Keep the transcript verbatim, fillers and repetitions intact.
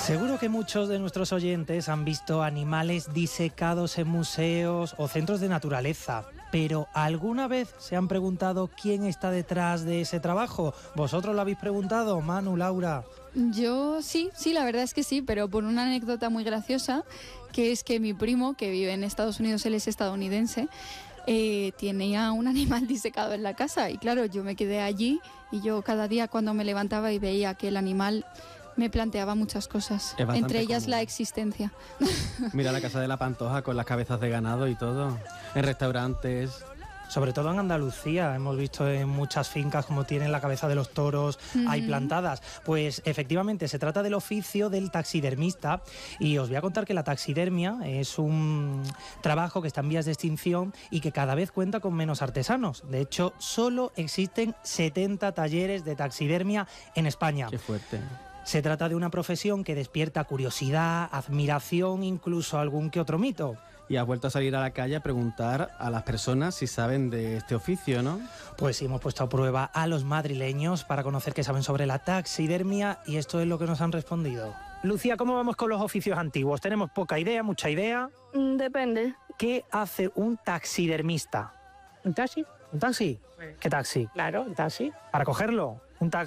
Seguro que muchos de nuestros oyentes han visto animales disecados en museos o centros de naturaleza, pero ¿alguna vez se han preguntado quién está detrás de ese trabajo? ¿Vosotros lo habéis preguntado, Manu, Laura? Yo sí, sí, la verdad es que sí, pero por una anécdota muy graciosa, que es que mi primo, que vive en Estados Unidos, él es estadounidense, eh, tenía un animal disecado en la casa y claro, yo me quedé allí y yo cada día cuando me levantaba y veía que el animal me planteaba muchas cosas, entre ellas común. La existencia. Mira la casa de la Pantoja con las cabezas de ganado y todo, en restaurantes. Sobre todo en Andalucía, hemos visto en muchas fincas como tienen la cabeza de los toros uh-huh. ahí plantadas. Pues efectivamente se trata del oficio del taxidermista y os voy a contar que la taxidermia es un trabajo que está en vías de extinción y que cada vez cuenta con menos artesanos. De hecho, solo existen setenta talleres de taxidermia en España. Qué fuerte. Se trata de una profesión que despierta curiosidad, admiración, incluso algún que otro mito. Y has vuelto a salir a la calle a preguntar a las personas si saben de este oficio, ¿no? Pues sí, hemos puesto a prueba a los madrileños para conocer qué saben sobre la taxidermia y esto es lo que nos han respondido. Lucía, ¿cómo vamos con los oficios antiguos? ¿Tenemos poca idea, mucha idea? Mm, depende. ¿Qué hace un taxidermista? ¿Un taxi? ¿Un taxi? Sí. ¿Qué taxi? Claro, un taxi. ¿Para cogerlo? ¿Un taxi?